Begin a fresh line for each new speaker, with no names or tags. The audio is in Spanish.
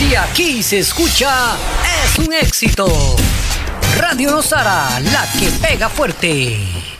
Si aquí se escucha, es un éxito. Radio Nosara, la que pega fuerte.